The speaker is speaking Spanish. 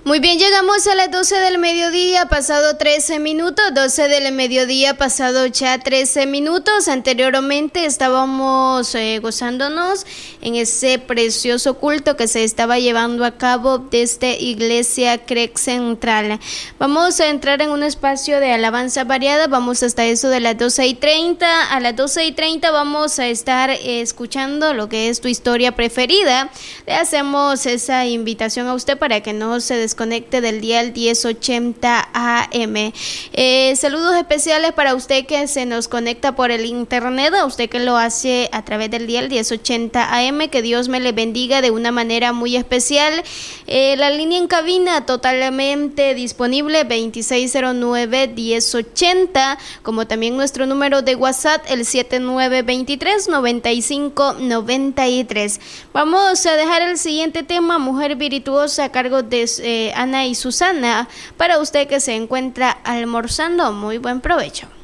Muy bien, llegamos a las 12 del mediodía, pasado 13 minutos, 12 del mediodía, pasado ya 13 minutos. Anteriormente estábamos gozándonos en ese precioso culto que se estaba llevando a cabo desde Iglesia Creek Central. Vamos a entrar en un espacio de alabanza variada, vamos hasta eso de las 12:30. A las 12:30 vamos a estar escuchando lo que es tu historia preferida. Le hacemos esa invitación a usted para que no se desconecte del dial 1080 AM. Saludos especiales para usted que se nos conecta por el internet, a usted que lo hace a través del dial 1080 AM, que Dios me le bendiga de una manera muy especial. La línea en cabina totalmente disponible, 2609-1080, como también nuestro número de WhatsApp, el 7923-9593. Vamos a dejar el siguiente tema, Mujer Virtuosa, a cargo de Ana y Susana, para usted que se encuentra almorzando. Muy buen provecho.